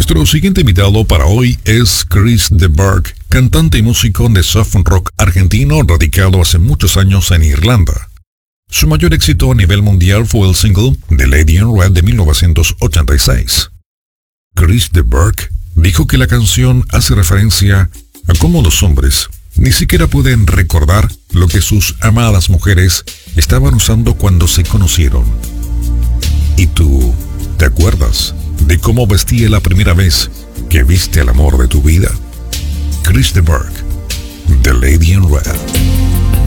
Nuestro siguiente invitado para hoy es Chris de Burgh, cantante y músico de soft rock argentino radicado hace muchos años en Irlanda. Su mayor éxito a nivel mundial fue el single The Lady in Red de 1986. Chris de Burgh dijo que la canción hace referencia a cómo los hombres ni siquiera pueden recordar lo que sus amadas mujeres estaban usando cuando se conocieron. ¿Y tú te acuerdas de cómo vestía la primera vez que viste al amor de tu vida? Chris de Burgh, The Lady in Red.